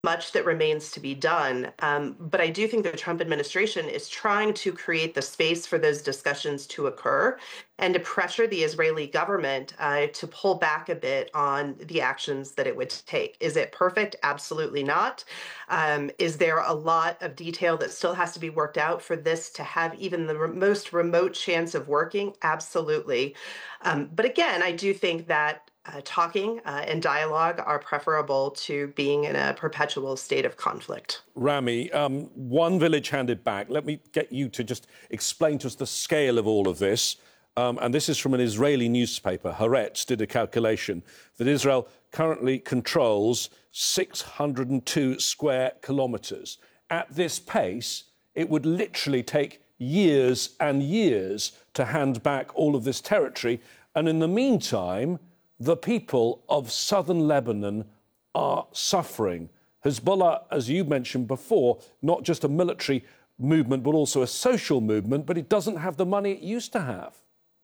much that remains to be done. But I do think the Trump administration is trying to create the space for those discussions to occur and to pressure the Israeli government to pull back a bit on the actions that it would take. Is it perfect? Absolutely not. Is there a lot of detail that still has to be worked out for this to have even the most remote chance of working? Absolutely. But again, I do think that talking and dialogue are preferable to being in a perpetual state of conflict. Rami, one village handed back. Let me get you to just explain to us the scale of all of this. And this is from an Israeli newspaper. Haaretz did a calculation that Israel currently controls 602 square kilometres. At this pace, it would literally take years and years to hand back all of this territory. And in the meantime, the people of southern Lebanon are suffering. Hezbollah, as you mentioned before, not just a military movement, but also a social movement, but it doesn't have the money it used to have.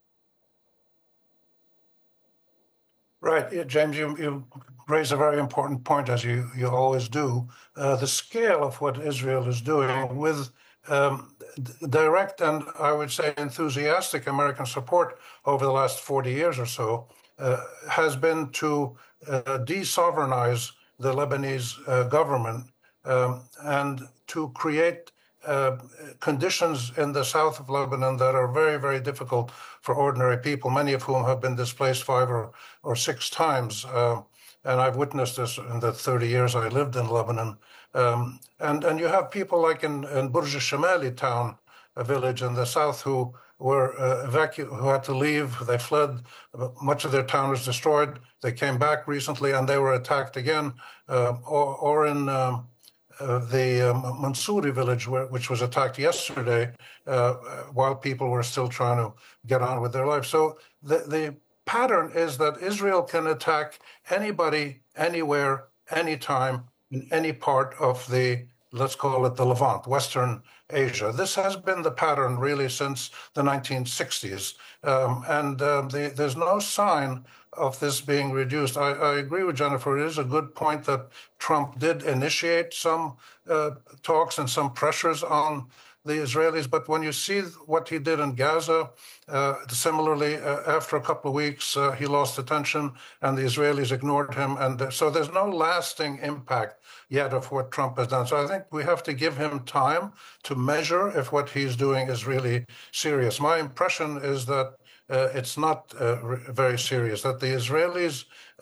Right. Yeah, James, you raise a very important point, as you always do. The scale of what Israel is doing with direct and, I would say, enthusiastic American support over the last 40 years or so has been to de-sovereignize the Lebanese government and to create conditions in the south of Lebanon that are very, very difficult for ordinary people, many of whom have been displaced 5 or 6 times. And I've witnessed this in the 30 years I lived in Lebanon. And you have people like in Burj al-Shamali town, a village in the south, who were who had to leave. They fled. Much of their town was destroyed. They came back recently, and they were attacked again. Or in the Mansouri village, which was attacked yesterday, while people were still trying to get on with their lives. So the pattern is that Israel can attack anybody, anywhere, anytime, in any part of the, let's call it the Levant, Western Asia. This has been the pattern really since the 1960s. There's no sign of this being reduced. I agree with Jennifer. It is a good point that Trump did initiate some talks and some pressures on the Israelis. But when you see what he did in Gaza, similarly, after a couple of weeks, he lost attention and the Israelis ignored him. And so there's no lasting impact yet of what Trump has done. So I think we have to give him time to measure if what he's doing is really serious. My impression is that it's not very serious, that the Israelis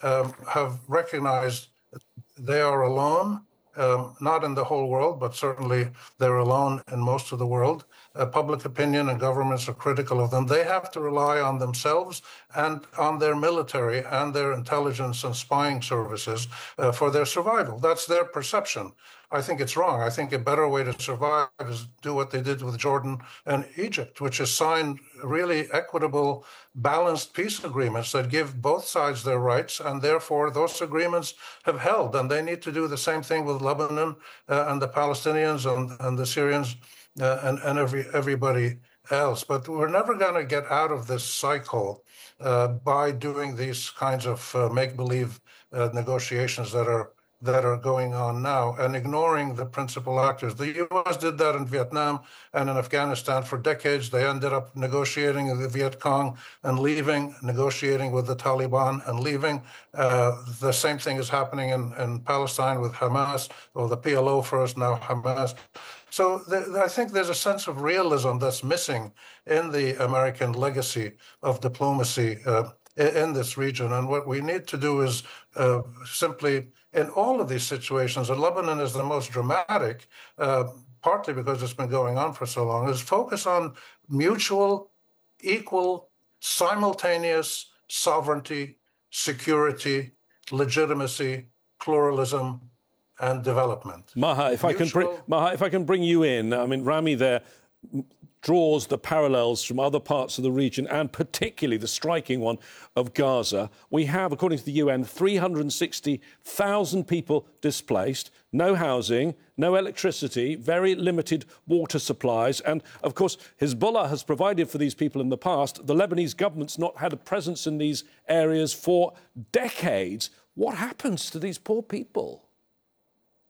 have recognized they are alone. Not in the whole world, but certainly they're alone in most of the world. Public opinion and governments are critical of them. They have to rely on themselves and on their military and their intelligence and spying services for their survival. That's their perception. I think it's wrong. I think a better way to survive is do what they did with Jordan and Egypt, which is sign really equitable, balanced peace agreements that give both sides their rights, and therefore those agreements have held. And they need to do the same thing with Lebanon and the Palestinians and the Syrians and everybody else. But we're never going to get out of this cycle by doing these kinds of make-believe negotiations that are going on now and ignoring the principal actors. The U.S. did that in Vietnam and in Afghanistan for decades. They ended up negotiating with the Viet Cong and leaving, negotiating with the Taliban and leaving. The same thing is happening in Palestine with Hamas, or the PLO first, now Hamas. So I think there's a sense of realism that's missing in the American legacy of diplomacy in this region. And what we need to do is simply, in all of these situations, and Lebanon is the most dramatic, partly because it's been going on for so long, is focus on mutual, equal, simultaneous sovereignty, security, legitimacy, pluralism, and development. Maha, if I can bring you in, I mean, Rami there draws the parallels from other parts of the region, and particularly the striking one of Gaza. We have, according to the UN, 360,000 people displaced, no housing, no electricity, very limited water supplies. And, of course, Hezbollah has provided for these people in the past. The Lebanese government's not had a presence in these areas for decades. What happens to these poor people?